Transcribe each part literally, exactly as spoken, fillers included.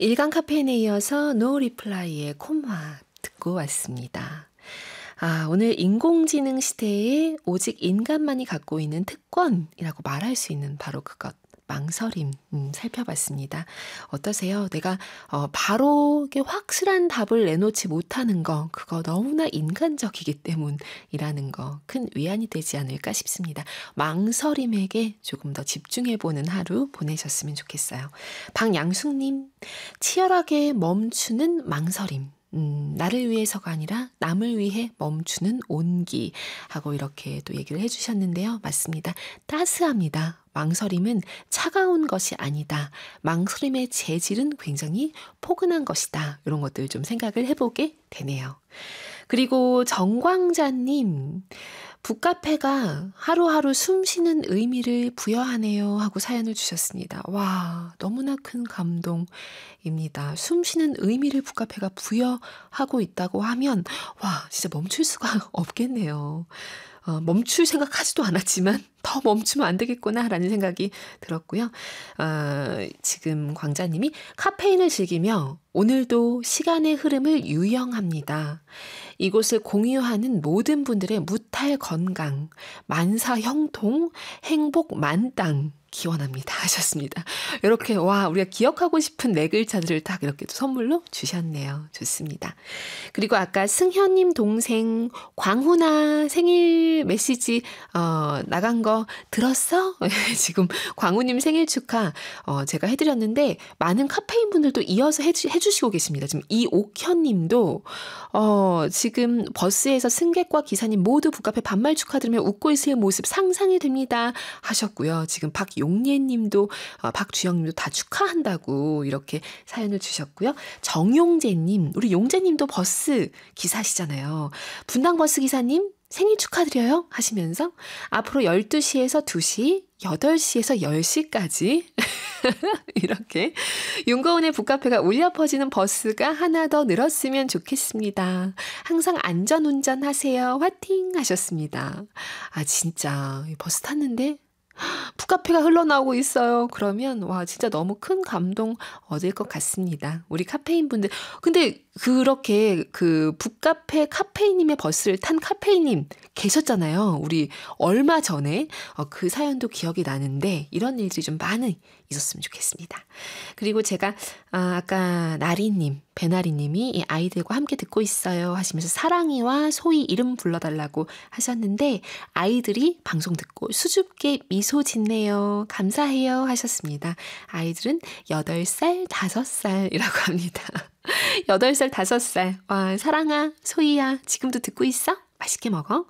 일간 카페인에 이어서 노 리플라이의 콤마 듣고 왔습니다. 아, 오늘 인공지능 시대에 오직 인간만이 갖고 있는 특권이라고 말할 수 있는 바로 그것, 망설임 음, 살펴봤습니다. 어떠세요? 내가 어, 바로 이렇게 확실한 답을 내놓지 못하는 거, 그거 너무나 인간적이기 때문이라는 거 큰 위안이 되지 않을까 싶습니다. 망설임에게 조금 더 집중해보는 하루 보내셨으면 좋겠어요. 박양숙님, 치열하게 멈추는 망설임. 음, 나를 위해서가 아니라 남을 위해 멈추는 온기 하고 이렇게 또 얘기를 해주셨는데요. 맞습니다. 따스합니다. 망설임은 차가운 것이 아니다. 망설임의 재질은 굉장히 포근한 것이다. 이런 것들 좀 생각을 해보게 되네요. 그리고 정광자님, 북카페가 하루하루 숨쉬는 의미를 부여하네요 하고 사연을 주셨습니다. 와, 너무나 큰 감동입니다. 숨쉬는 의미를 북카페가 부여하고 있다고 하면 와, 진짜 멈출 수가 없겠네요. 어, 멈출 생각하지도 않았지만 더 멈추면 안 되겠구나라는 생각이 들었고요. 어, 지금 광자님이 카페인을 즐기며 오늘도 시간의 흐름을 유영합니다. 이곳을 공유하는 모든 분들의 무탈 건강, 만사 형통, 행복 만땅 기원합니다 하셨습니다. 이렇게 와, 우리가 기억하고 싶은 네 글자들을 딱 이렇게 또 선물로 주셨네요. 좋습니다. 그리고 아까 승현님 동생 광훈아 생일 메시지 어, 나간 거 들었어? 지금 광훈님 생일 축하 어, 제가 해드렸는데 많은 카페인 분들도 이어서 해주, 해주시고 계십니다. 지금 이옥현님도 어, 지금 버스에서 승객과 기사님 모두 북카페 반말 축하 들으며 웃고 있을 모습 상상이 됩니다 하셨고요. 지금 박용예님도 어, 박주영님도 다 축하한다고 이렇게 사연을 주셨고요. 정용재님, 우리 용재님도 버스 기사시잖아요. 분당버스 기사님 생일 축하드려요 하시면서 앞으로 열두 시에서 두 시, 여덟 시에서 열 시까지 이렇게 윤거은의 북카페가 울려 퍼지는 버스가 하나 더 늘었으면 좋겠습니다. 항상 안전운전 하세요. 화팅 하셨습니다. 아, 진짜 버스 탔는데 북카페가 흘러나오고 있어요. 그러면 와, 진짜 너무 큰 감동 얻을 것 같습니다. 우리 카페인 분들. 근데 그렇게 그 북카페 카페인님의 버스를 탄 카페인님 계셨잖아요. 우리 얼마 전에 어, 그 사연도 기억이 나는데 이런 일들이 좀 많이 있었으면 좋겠습니다. 그리고 제가 아, 아까 나리님, 배나리님이 이 아이들과 함께 듣고 있어요 하시면서 사랑이와 소희 이름 불러달라고 하셨는데 아이들이 방송 듣고 수줍게 미소 짓네요. 감사해요 하셨습니다. 아이들은 여덟 살, 다섯 살이라고 합니다. 여덟 살, 다섯 살. 와, 사랑아, 소희야, 지금도 듣고 있어? 맛있게 먹어.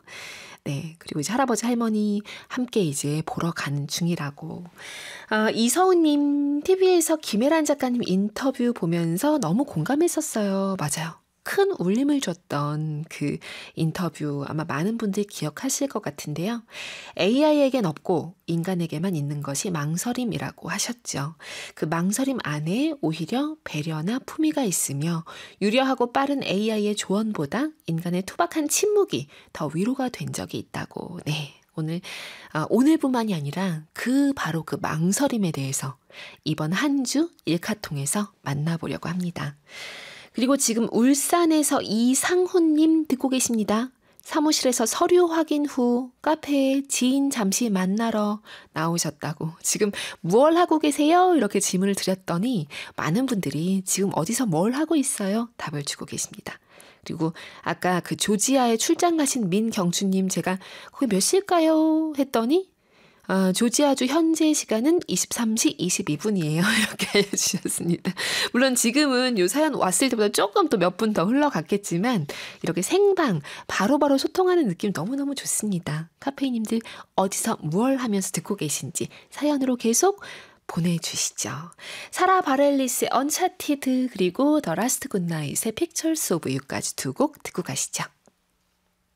네, 그리고 이제 할아버지, 할머니 함께 이제 보러 가는 중이라고. 아, 이서우님, 티비에서 김혜란 작가님 인터뷰 보면서 너무 공감했었어요. 맞아요. 큰 울림을 줬던 그 인터뷰 아마 많은 분들이 기억하실 것 같은데요. 에이아이에겐 없고 인간에게만 있는 것이 망설임이라고 하셨죠. 그 망설임 안에 오히려 배려나 품위가 있으며 유려하고 빠른 에이아이의 조언보다 인간의 투박한 침묵이 더 위로가 된 적이 있다고. 네. 오늘, 아, 오늘뿐만이 아니라 그 바로 그 망설임에 대해서 이번 한 주 일카통에서 만나보려고 합니다. 그리고 지금 울산에서 이상훈님 듣고 계십니다. 사무실에서 서류 확인 후 카페에 지인 잠시 만나러 나오셨다고. 지금 무얼 하고 계세요? 이렇게 질문을 드렸더니 많은 분들이 지금 어디서 뭘 하고 있어요? 답을 주고 계십니다. 그리고 아까 그 조지아에 출장 가신 민경주님 제가 거기 몇 시일까요? 했더니 아, 조지아주 현재 시간은 이십삼 시 이십이 분이에요. 이렇게 알려주셨습니다. 물론 지금은 요 사연 왔을 때보다 조금 또 몇 분 더 흘러갔겠지만 이렇게 생방 바로바로 소통하는 느낌 너무너무 좋습니다. 카페이님들 어디서 무얼 하면서 듣고 계신지 사연으로 계속 보내주시죠. 사라 바렐리스의 언차티드 그리고 더 라스트 굿나잇의 픽처스 오브 유까지 두 곡 듣고 가시죠.